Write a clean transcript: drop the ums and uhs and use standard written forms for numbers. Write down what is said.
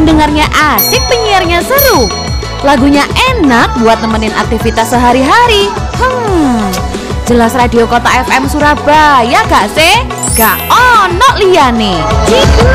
Pendengarnya asik, penyiarnya seru, lagunya enak buat nemenin aktivitas sehari-hari. Jelas Radio Kota FM Surabaya gak sih? Gak ono liyane.